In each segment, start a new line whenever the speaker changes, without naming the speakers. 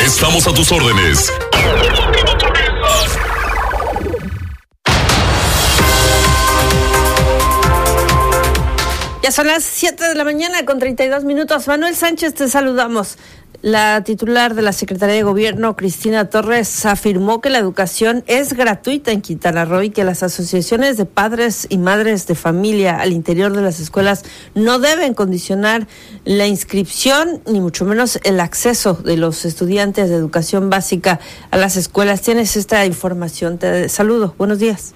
Estamos a tus órdenes.
Ya son las 7 de la mañana con 32 minutos. Manuel Sánchez, te saludamos. La titular de la Secretaría de Gobierno, Cristina Torres, afirmó que la educación es gratuita en Quintana Roo y que las asociaciones de padres y madres de familia al interior de las escuelas no deben condicionar la inscripción, ni mucho menos el acceso de los estudiantes de educación básica a las escuelas. Tienes esta información. Te saludo. Buenos días.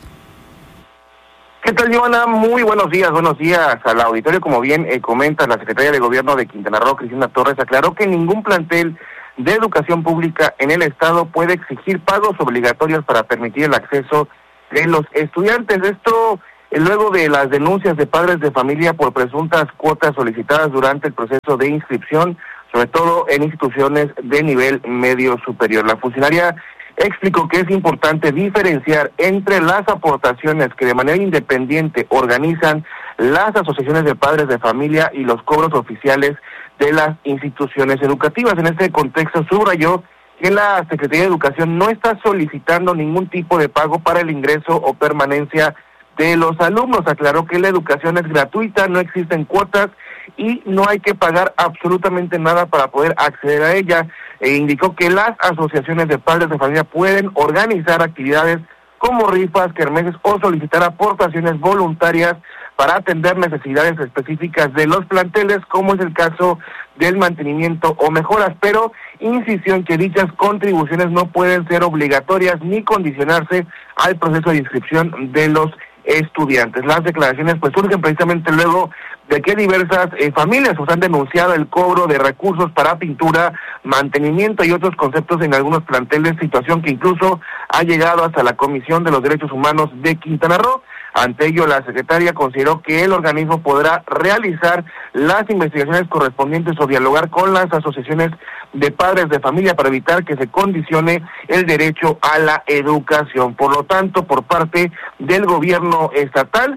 ¿Qué tal, Joana? Muy buenos días al auditorio. Como bien comenta la Secretaría de Gobierno de Quintana Roo, Cristina Torres, aclaró que ningún plantel de educación pública en el estado puede exigir pagos obligatorios para permitir el acceso de los estudiantes. Esto luego de las denuncias de padres de familia por presuntas cuotas solicitadas durante el proceso de inscripción, sobre todo en instituciones de nivel medio superior. La funcionaria explicó que es importante diferenciar entre las aportaciones que de manera independiente organizan las asociaciones de padres de familia y los cobros oficiales de las instituciones educativas. En este contexto subrayó que la Secretaría de Educación no está solicitando ningún tipo de pago para el ingreso o permanencia de los alumnos. Aclaró que la educación es gratuita, no existen cuotas y no hay que pagar absolutamente nada para poder acceder a ella. Indicó que las asociaciones de padres de familia pueden organizar actividades como rifas, kermeses o solicitar aportaciones voluntarias para atender necesidades específicas de los planteles, como es el caso del mantenimiento o mejoras, pero insistió en que dichas contribuciones no pueden ser obligatorias ni condicionarse al proceso de inscripción de los estudiantes. Las declaraciones pues surgen precisamente luego de que diversas familias han denunciado el cobro de recursos para pintura, mantenimiento y otros conceptos en algunos planteles, situación que incluso ha llegado hasta la Comisión de los Derechos Humanos de Quintana Roo. Ante ello, la secretaria consideró que el organismo podrá realizar las investigaciones correspondientes o dialogar con las asociaciones de padres de familia para evitar que se condicione el derecho a la educación. Por lo tanto, por parte del gobierno estatal,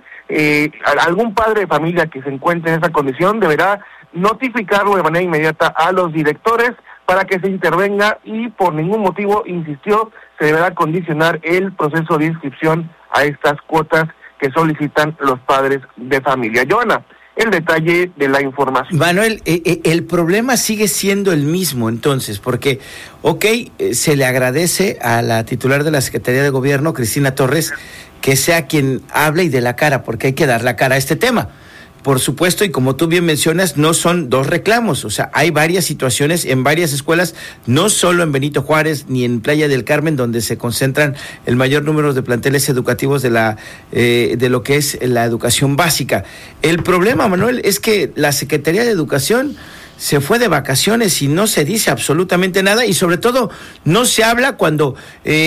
algún padre de familia que se encuentre en esa condición deberá notificarlo de manera inmediata a los directores para que se intervenga y por ningún motivo, insistió, se deberá condicionar el proceso de inscripción a estas cuotas que solicitan los padres de familia. Joana, el detalle de la información.
Manuel, el problema sigue siendo el mismo entonces, porque, se le agradece a la titular de la Secretaría de Gobierno, Cristina Torres, que sea quien hable y dé la cara, porque hay que dar la cara a este tema. Por supuesto, y como tú bien mencionas, no son dos reclamos, o sea, hay varias situaciones en varias escuelas, no solo en Benito Juárez ni en Playa del Carmen, donde se concentran el mayor número de planteles educativos de lo que es la educación básica. El problema, Manuel, es que la Secretaría de Educación se fue de vacaciones y no se dice absolutamente nada, y sobre todo no se habla cuando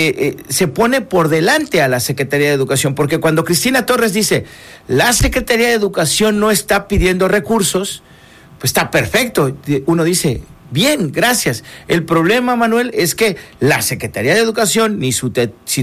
se pone por delante a la Secretaría de Educación, porque cuando Cristina Torres dice la Secretaría de Educación no está pidiendo recursos, pues está perfecto, uno dice bien, gracias. El problema, Manuel, es que la Secretaría de Educación, ni su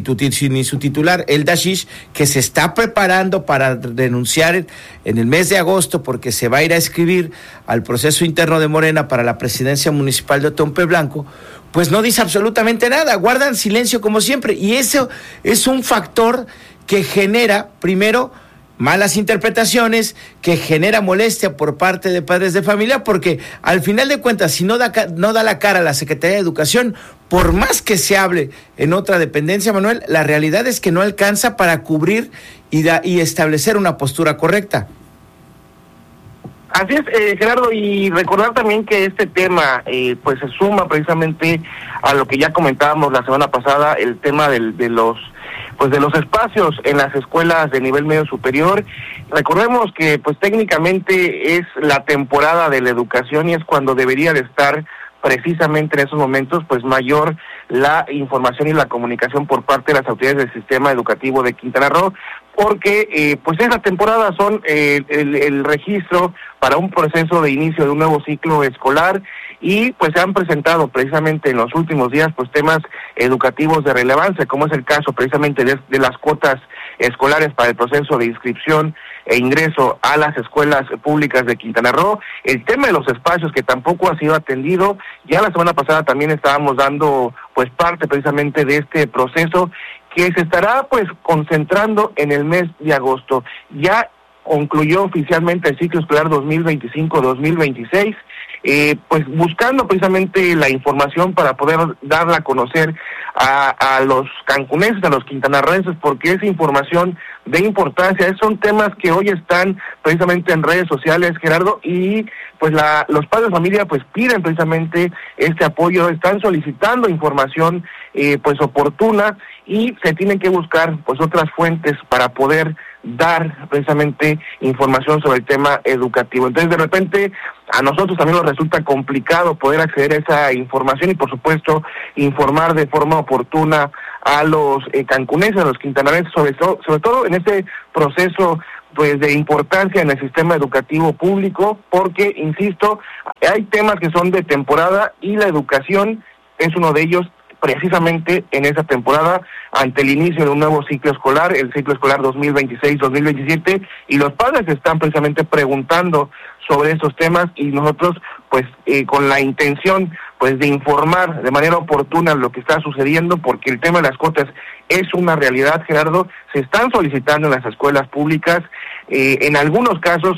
titular, el Dashish, que se está preparando para renunciar en el mes de agosto porque se va a ir a inscribir al proceso interno de Morena para la presidencia municipal de Otompe Blanco, pues no dice absolutamente nada, guardan silencio como siempre, y eso es un factor que genera, primero, malas interpretaciones, que genera molestia por parte de padres de familia, porque al final de cuentas, si no da la cara a la Secretaría de Educación, por más que se hable en otra dependencia, Manuel, la realidad es que no alcanza para cubrir y establecer una postura correcta.
Así es, Gerardo, y recordar también que este tema pues se suma precisamente a lo que ya comentábamos la semana pasada, el tema de los espacios en las escuelas de nivel medio superior. Recordemos que pues técnicamente es la temporada de la educación y es cuando debería de estar precisamente en esos momentos pues mayor la información y la comunicación por parte de las autoridades del sistema educativo de Quintana Roo, porque pues esa temporada son el registro para un proceso de inicio de un nuevo ciclo escolar, y pues se han presentado precisamente en los últimos días pues temas educativos de relevancia, como es el caso precisamente de las cuotas escolares para el proceso de inscripción e ingreso a las escuelas públicas de Quintana Roo. El tema de los espacios, que tampoco ha sido atendido. Ya la semana pasada también estábamos dando pues parte precisamente de este proceso, que se estará pues concentrando en el mes de agosto. Ya concluyó oficialmente el ciclo escolar 2025-2026, pues buscando precisamente la información para poder darla a conocer a los cancunenses, a los quintanarroenses, porque es información de importancia. Son temas que hoy están precisamente en redes sociales, Gerardo, y pues los padres de familia pues piden precisamente este apoyo, están solicitando información pues oportuna, y se tienen que buscar pues otras fuentes para poder dar precisamente información sobre el tema educativo. Entonces, de repente, a nosotros también nos resulta complicado poder acceder a esa información y, por supuesto, informar de forma oportuna a los cancunenses, a los quintanarroenses, sobre todo en este proceso pues de importancia en el sistema educativo público, porque, insisto, hay temas que son de temporada y la educación es uno de ellos, precisamente en esa temporada, ante el inicio de un nuevo ciclo escolar, el ciclo escolar 2026-2027, y los padres están precisamente preguntando sobre esos temas, y nosotros pues con la intención pues de informar de manera oportuna lo que está sucediendo, porque el tema de las cuotas es una realidad, Gerardo. Se están solicitando en las escuelas públicas, en algunos casos,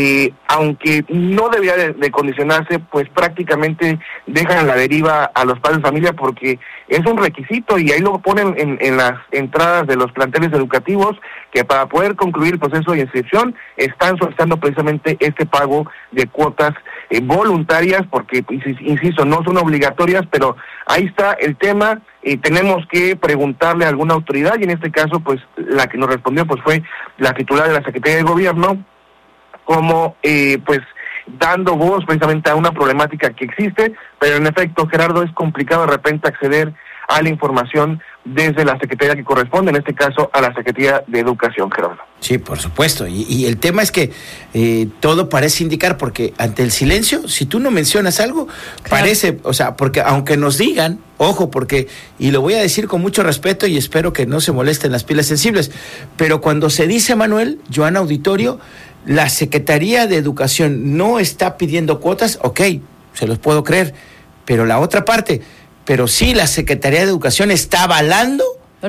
aunque no debería de condicionarse, pues prácticamente dejan a la deriva a los padres de familia, porque es un requisito, y ahí lo ponen en las entradas de los planteles educativos, que para poder concluir el proceso de inscripción están solicitando precisamente este pago de cuotas voluntarias, porque, insisto, no son obligatorias, pero ahí está el tema. Tenemos que preguntarle a alguna autoridad, y en este caso pues la que nos respondió pues fue la titular de la Secretaría de Gobierno, como pues dando voz precisamente a una problemática que existe, pero en efecto, Gerardo, es complicado de repente acceder a la información desde la Secretaría que corresponde, en este caso a la Secretaría de Educación, Gerardo.
Sí, por supuesto, y el tema es que todo parece indicar, porque ante el silencio, si tú no mencionas algo, claro, parece, o sea, porque aunque nos digan, ojo, porque, y lo voy a decir con mucho respeto y espero que no se molesten las pilas sensibles, pero cuando se dice, Manuel, Joana Auditorio, la Secretaría de Educación no está pidiendo cuotas, ok, se los puedo creer, pero la otra parte, pero sí la Secretaría de Educación está avalando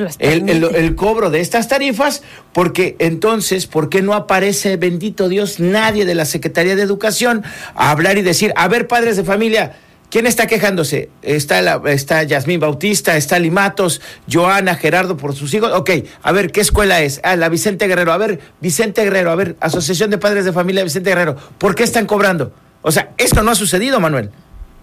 el cobro de estas tarifas, porque entonces, ¿por qué no aparece, bendito Dios, nadie de la Secretaría de Educación a hablar y decir, a ver, padres de familia, ¿quién está quejándose? Está Yasmín Bautista, está Limatos, Joana, Gerardo por sus hijos. Ok, a ver, ¿qué escuela es? La Vicente Guerrero. A ver, Vicente Guerrero, a ver, Asociación de Padres de Familia Vicente Guerrero. ¿Por qué están cobrando? O sea, esto no ha sucedido, Manuel.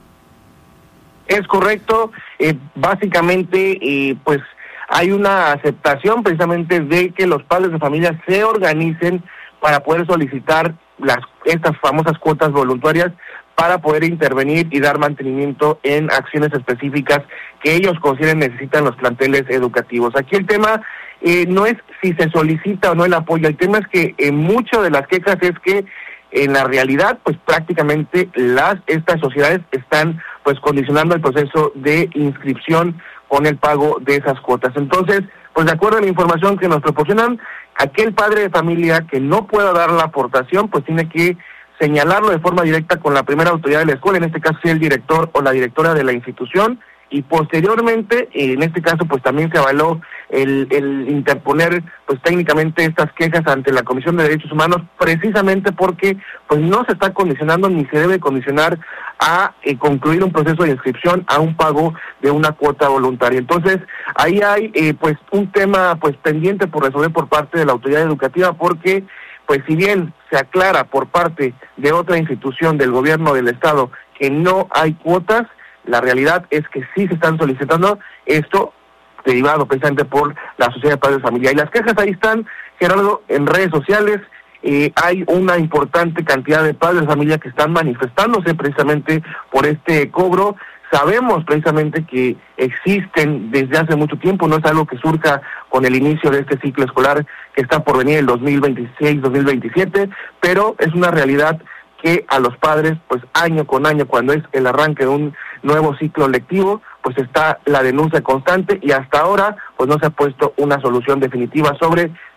Es correcto, básicamente, pues hay una aceptación precisamente de que los padres de familia se organicen para poder solicitar estas famosas cuotas voluntarias, para poder intervenir y dar mantenimiento en acciones específicas que ellos consideren necesitan los planteles educativos. Aquí el tema no es si se solicita o no el apoyo, el tema es que muchas de las quejas es que en la realidad, pues prácticamente estas sociedades están pues condicionando el proceso de inscripción con el pago de esas cuotas. Entonces, pues de acuerdo a la información que nos proporcionan, aquel padre de familia que no pueda dar la aportación, pues tiene que señalarlo de forma directa con la primera autoridad de la escuela, en este caso el director o la directora de la institución, y posteriormente, en este caso, pues también se avaló el interponer, pues técnicamente estas quejas ante la Comisión de Derechos Humanos, precisamente porque pues no se está condicionando ni se debe condicionar a concluir un proceso de inscripción a un pago de una cuota voluntaria. Entonces, ahí hay pues un tema pues pendiente por resolver por parte de la autoridad educativa, porque pues si bien se aclara por parte de otra institución del gobierno del estado que no hay cuotas, la realidad es que sí se están solicitando, esto derivado precisamente por la Sociedad de Padres de Familia. Y las quejas ahí están, Gerardo, en redes sociales. Hay una importante cantidad de padres de familia que están manifestándose precisamente por este cobro. Sabemos precisamente que existen desde hace mucho tiempo, no es algo que surja con el inicio de este ciclo escolar que está por venir el 2026-2027, pero es una realidad que a los padres, pues año con año, cuando es el arranque de un nuevo ciclo lectivo, pues está la denuncia constante, y hasta ahora pues no se ha puesto una solución definitiva sobre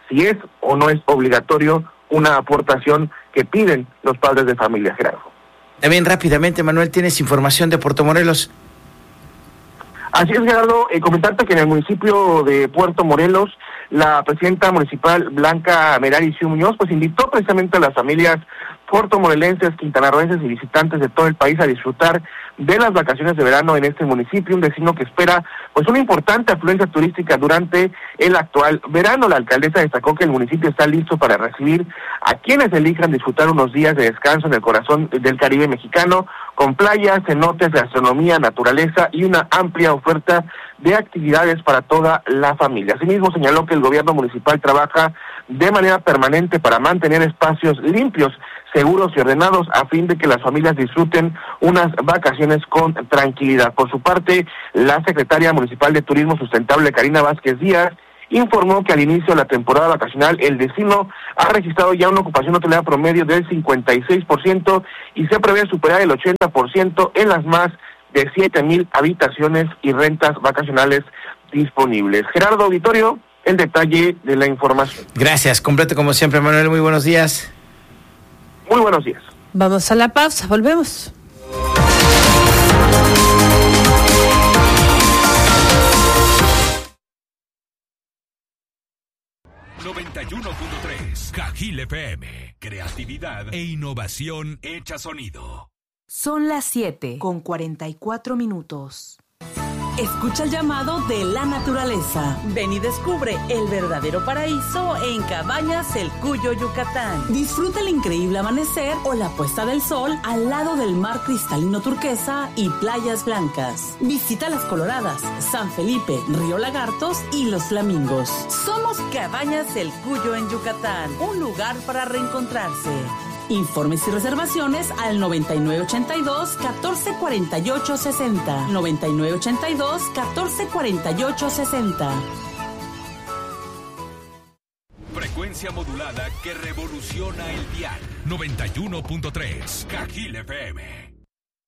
si es o no es obligatorio una aportación que piden los padres de familia, Gerardo.
También rápidamente, Manuel, ¿tienes información de Puerto Morelos?
Así es, Gerardo, comentarte que en el municipio de Puerto Morelos, la presidenta municipal Blanca Merari Muñoz, pues invitó precisamente a las familias puertomorelenses, quintanarroenses y visitantes de todo el país a disfrutar de las vacaciones de verano en este municipio, un destino que espera pues una importante afluencia turística durante el actual verano. La alcaldesa destacó que el municipio está listo para recibir a quienes elijan disfrutar unos días de descanso en el corazón del Caribe mexicano, con playas, cenotes, gastronomía, naturaleza y una amplia oferta de actividades para toda la familia. Asimismo, señaló que el gobierno municipal trabaja de manera permanente para mantener espacios limpios, seguros y ordenados a fin de que las familias disfruten unas vacaciones con tranquilidad. Por su parte, la secretaria municipal de Turismo Sustentable, Karina Vázquez Díaz, informó que al inicio de la temporada vacacional el destino ha registrado ya una ocupación hotelera promedio del 56% y se prevé superar el 80% en las más de 7,000 habitaciones y rentas vacacionales disponibles. Gerardo, auditorio, el detalle de la información.
Gracias, completo como siempre, Manuel, muy buenos días.
Muy buenos días.
Vamos a la pausa, volvemos.
Cajil FM, creatividad e innovación hecha sonido.
Son las 7:44. Escucha el llamado de la naturaleza. Ven y descubre el verdadero paraíso en Cabañas El Cuyo, Yucatán. Disfruta el increíble amanecer o la puesta del sol al lado del mar cristalino turquesa y playas blancas. Visita Las Coloradas, San Felipe, Río Lagartos y Los Flamingos. Somos Cabañas El Cuyo en Yucatán, un lugar para reencontrarse. Informes y reservaciones al 9982-1448-60. 9982-1448-60.
Frecuencia modulada que revoluciona el dial. 91.3 Cajil FM.